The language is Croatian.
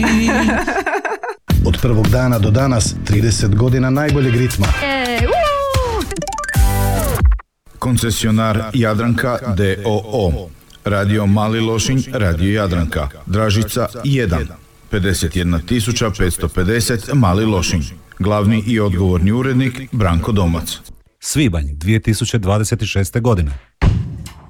Od prvog dana do danas 30 godina najboljeg ritma. Koncesionar Jadranka d.o.o. Radio Mali Lošinj, Radio Jadranka, Dražica 1, 51.550 Mali Lošinj. Glavni i odgovorni urednik Branko Domac. Svibanj 2026. godine.